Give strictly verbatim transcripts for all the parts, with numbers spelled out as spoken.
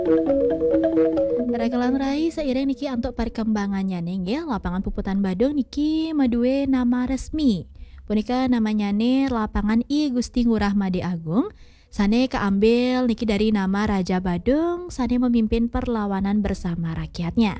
Rekelan rai seiring niki untuk perkembangannya nih nggih, lapangan puputan Badung niki maduwe nama resmi. Punika namanya nih lapangan I Gusti Ngurah Made Agung. Sane keambil niki dari nama Raja Badung, sane memimpin perlawanan bersama rakyatnya.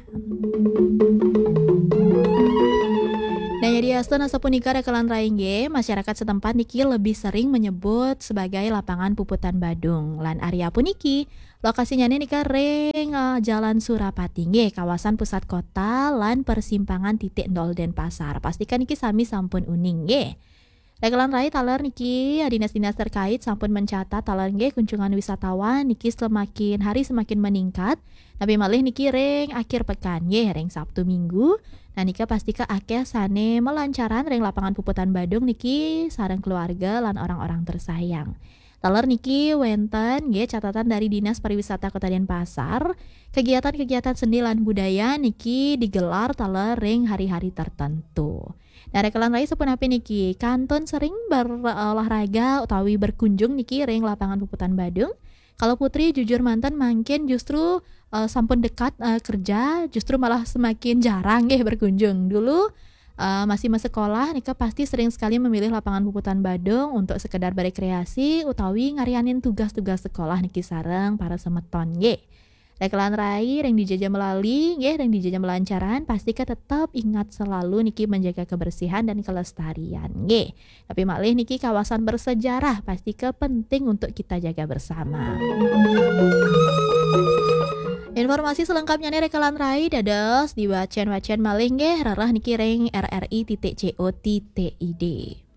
Nah, jadi Aston sapunika rekelan raingge, masyarakat setempat niki lebih sering menyebut sebagai lapangan puputan Badung. Lan area puniki, lokasinya nih nika ring eh, Jalan Surapati nggih, kawasan pusat kota lan persimpangan titik nol Denpasar. Pastikan niki sami sampun uning nggih. Rekelan rai taler niki dinas-dinas terkait sampun mencatat taler nggih kunjungan wisatawan niki semakin hari semakin meningkat. Tapi malih niki ring akhir pekan nggih, ring Sabtu Minggu. Nah nika pastika akeh sane melancaran ring lapangan puputan Badung niki sareng keluarga lan orang-orang tersayang. Taler niki wenten nggih catatan dari Dinas Pariwisata Kota Denpasar, kegiatan-kegiatan seni lan budaya niki digelar taler ring hari-hari tertentu. Nah, rekelan rai sepunapi niki kanton sering berolahraga utawi berkunjung niki ring lapangan puputan Badung. Kalau Putri jujur mantan makin justru eh, sampun dekat eh, kerja justru malah semakin jarang nggih berkunjung. Dulu eh, masih masa sekolah nika pasti sering sekali memilih lapangan puputan Badung untuk sekedar berekreasi utawi ngarianin tugas-tugas sekolah niki sareng para semeton nggih. Rekelan rai yang dijajah melalui nggih yang dijajah melancaran pastikan tetap ingat selalu niki menjaga kebersihan dan kelestarian nggih. Tapi malih niki kawasan bersejarah pastikan penting untuk kita jaga bersama. Informasi selengkapnya nih rekelan rai dados diwacen-wacen malih nggih rarah niki ring r r i titik co titik i d.